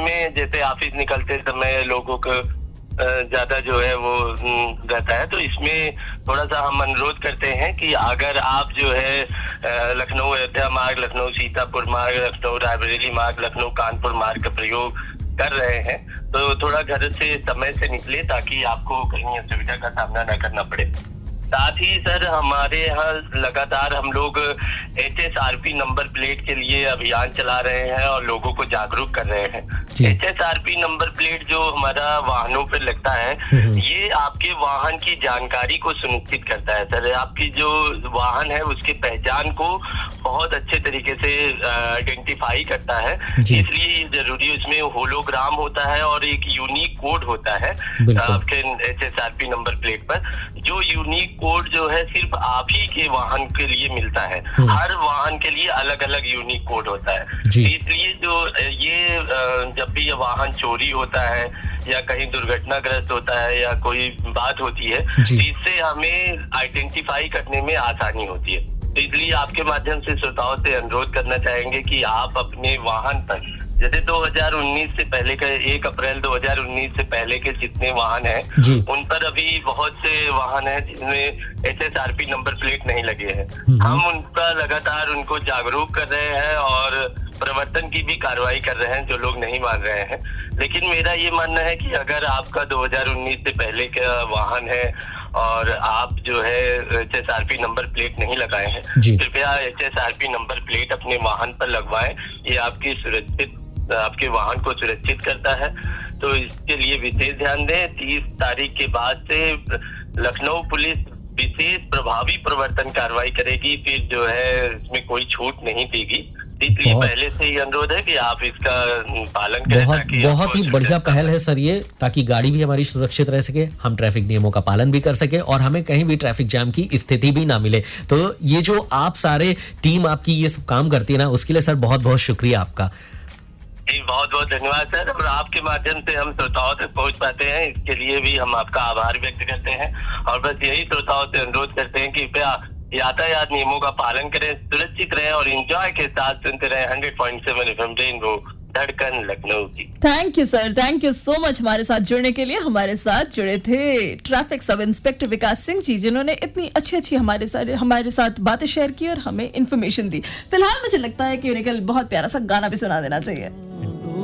में जैसे ऑफिस निकलते समय लोगों को ज्यादा जो है वो रहता है, तो इसमें थोड़ा सा हम अनुरोध करते हैं कि अगर आप जो है लखनऊ अयोध्या मार्ग, लखनऊ सीतापुर मार्ग, लखनऊ रायबरेली मार्ग, लखनऊ कानपुर मार्ग का प्रयोग कर रहे हैं तो थोड़ा घर से समय से निकले ताकि आपको कहीं असुविधा का सामना न करना पड़े। साथ ही सर हमारे यहाँ लगातार हम लोग HSRP नंबर प्लेट के लिए अभियान चला रहे हैं और लोगों को जागरूक कर रहे हैं। HSRP नंबर प्लेट जो हमारा वाहनों पर लगता है, ये आपके वाहन की जानकारी को सुनिश्चित करता है सर। आपकी जो वाहन है उसकी पहचान को बहुत अच्छे तरीके से आइडेंटिफाई करता है, इसलिए ये जरूरी उसमें होलोग्राम होता है और एक यूनिक कोड होता है आपके HSRP नंबर प्लेट पर। जो यूनिक कोड जो है सिर्फ आप ही के वाहन के लिए मिलता है, हर वाहन के लिए अलग अलग यूनिक कोड होता है। इसलिए जो ये जब भी ये वाहन चोरी होता है या कहीं दुर्घटनाग्रस्त होता है या कोई बात होती है तो इससे हमें आइडेंटिफाई करने में आसानी होती है। तो इसलिए आपके माध्यम से श्रोताओं से अनुरोध करना चाहेंगे कि आप अपने वाहन पर जैसे 2019 से पहले के 1 अप्रैल 2019 से पहले के जितने वाहन हैं उन पर अभी बहुत से वाहन हैं जिनमें HSRP नंबर प्लेट नहीं लगे हैं। हम उनका लगातार उनको जागरूक कर रहे हैं और प्रवर्तन की भी कार्रवाई कर रहे हैं जो लोग नहीं मान रहे हैं। लेकिन मेरा ये मानना है कि अगर आपका 2019 से पहले का वाहन है और आप जो है HSRP नंबर प्लेट नहीं लगाए हैं, कृपया HSRP नंबर प्लेट अपने वाहन पर लगवाएं। ये आपके वाहन को सुरक्षित करता है, तो इसके लिए विशेष ध्यान दें। 30 तारीख के बाद से लखनऊ पुलिस विशेष प्रभावी प्रवर्तन कार्रवाई करेगी, फिर जो है इसमें कोई छूट नहीं देगी। इसलिए पहले से ही अनुरोध है कि आप इसका पालन करें। बहुत ही बढ़िया पहल है सर ये, ताकि गाड़ी भी हमारी सुरक्षित रह सके, हम ट्रैफिक नियमों का पालन भी कर सके और हमें कहीं भी ट्रैफिक जाम की स्थिति भी ना मिले। तो ये जो आप सारे टीम आपकी ये सब काम करती है ना, उसके लिए सर बहुत बहुत शुक्रिया आपका। जी बहुत बहुत धन्यवाद सर, और आपके माध्यम से हम श्रोताओं तक पहुंच पाते हैं, इसके लिए भी हम आपका आभार व्यक्त करते हैं। और बस यही श्रोताओं से अनुरोध करते हैं कि कृपया यातायात नियमों का पालन करें, सुरक्षित रहें और एंजॉय के साथ सुनते रहें 100.7 FM रेनबो धड़कन लखनऊ की। Thank you sir, thank you so much हमारे साथ जुड़ने के लिए। हमारे साथ जुड़े थे ट्रैफिक सब इंस्पेक्टर विकास सिंह जी, जिन्होंने इतनी अच्छी हमारे साथ बातें शेयर की और हमें इन्फॉर्मेशन दी। फिलहाल मुझे लगता है कि उन्हें कल बहुत प्यारा सा गाना भी सुना देना चाहिए।